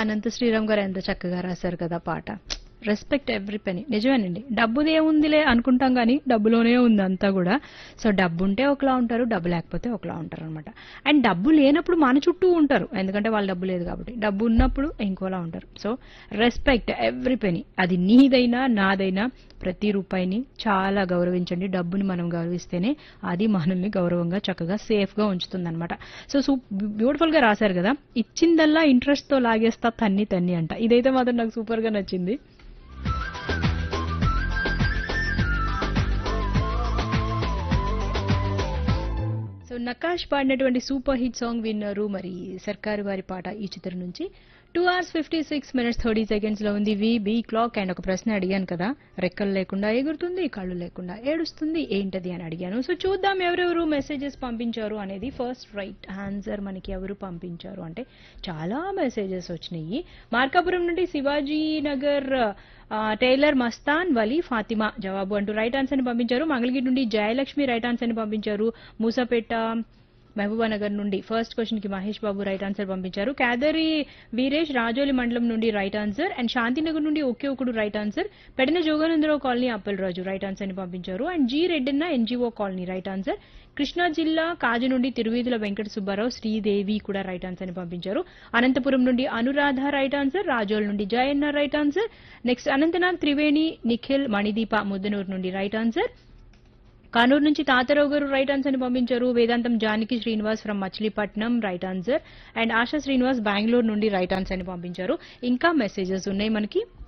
అనంత శ్రీరామ్ గారు ఎంత చక్కగా రాశారు కదా పాట. Respect every penny. నిజమేనండి. డబ్బుదే ఉందిలే అనుకుంటాం కానీ డబ్బులోనే ఉంది అంతా కూడా. సో డబ్బు ఉంటే ఒకలా ఉంటారు, డబ్బు లేకపోతే ఒకలా ఉంటారు అనమాట. అండ్ డబ్బు లేనప్పుడు మన చుట్టూ ఉంటారు, ఎందుకంటే వాళ్ళ డబ్బు లేదు కాబట్టి. డబ్బు ఉన్నప్పుడు ఇంకోలా ఉంటారు. So respect every penny. అది నీదైనా నాదైనా ప్రతి రూపాయిని చాలా గౌరవించండి. డబ్బుని మనం గౌరవిస్తేనే అది మనల్ని గౌరవంగా చక్కగా సేఫ్ గా ఉంచుతుంది అనమాట. సో బ్యూటిఫుల్ గా రాశారు కదా. ఇచ్చిందల్లా ఇంట్రెస్ట్ తో లాగేస్తా తన్ని తన్ని అంట. ఇదైతే మాత్రం నాకు సూపర్ గా నచ్చింది. సో నకాష్ పాడినటువంటి సూపర్ హిట్ సాంగ్ విన్నారు. మరి సర్కారు వారి పాట ఈ చిత్రం నుంచి. 2 hours 56 minutes 30 seconds లో ఉంది బి క్లాక్. అండ్ ఒక ప్రశ్న అడిగాను కదా, రెక్కలు లేకుండా ఎగురుతుంది, కళ్ళు లేకుండా ఏడుస్తుంది, ఏంటది అని అడిగాను. సో చూద్దాం ఎవరెవరు మెసేజెస్ పంపించారు అనేది. ఫస్ట్ రైట్ ఆన్సర్ మనకి ఎవరు పంపించారు అంటే చాలా మెసేజెస్ వచ్చినాయి. మార్కాపురం నుండి శివాజీ నగర్ టైలర్ మస్తాన్ వలీ ఫాతిమా జవాబు అంటూ రైట్ ఆన్సర్ ని పంపించారు. మంగళగిరి నుండి జయలక్ష్మి రైట్ ఆన్సర్ ని పంపించారు. మూసాపేట మహబూబానగర్ నుండి ఫస్ట్ క్వశ్చన్ కి మహేష్ బాబు రైట్ ఆన్సర్ పంపించారు. కేదరి వీరేష్ రాజోలి మండలం నుండి రైట్ ఆన్సర్. అండ్ శాంతినగర్ నుండి ఒకే ఒకడు right answer. పెడిన Jogananda Rao colony Appalaraju right answer ని పంపించారు. And G Reddanna NGO colony right answer. Krishna జిల్లా కాజు నుండి తిరువీధుల వెంకట సుబ్బారావు శ్రీదేవి కూడా రైట్ ఆన్సర్ ని పంపించారు. అనంతపురం నుండి అనురాధ రైట్ ఆన్సర్. రాజోల్ నుండి Jayanna right answer. Next Anantnag Triveni Nikhil Manideepa Muddanur నుండి రైట్ ఆన్సర్. కానూరు నుంచి తాతారావు గారు రైట్ ఆన్సర్ ని పంపించారు. వేదాంతం Janaki Srinivas from Machilipatnam right answer. And ASHA Srinivas Bengaluru నుండి రైట్ ఆన్సర్ ని పంపించారు. ఇంకా మెసేజెస్ ఉన్నాయి మనకి.